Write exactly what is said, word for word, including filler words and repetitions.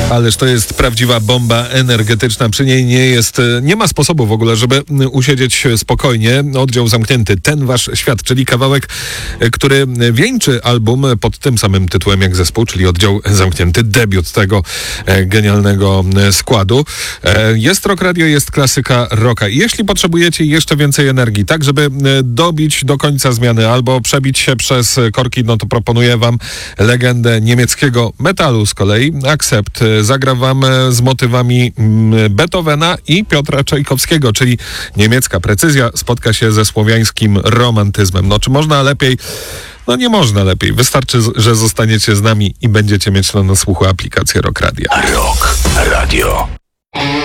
Ależ to jest prawdziwa bomba energetyczna. Przy niej nie jest, nie ma sposobu w ogóle, żeby usiedzieć spokojnie. Oddział zamknięty. Ten wasz świat, czyli kawałek, który wieńczy album pod tym samym tytułem jak zespół, czyli Oddział zamknięty. Debiut tego genialnego składu. Jest Rock Radio, jest klasyka rocka. Jeśli potrzebujecie jeszcze więcej energii, tak żeby dobić do końca zmiany albo przebić się przez korki, no to proponuję wam legendę niemieckiego metalu z kolei. Accept zagra wam z motywami Beethovena i Piotra Czajkowskiego, czyli niemiecka precyzja spotka się ze słowiańskim romantyzmem. No czy można lepiej? No nie można lepiej. Wystarczy, że zostaniecie z nami i będziecie mieć na słuchu aplikację Rock Radio. Rock Radio.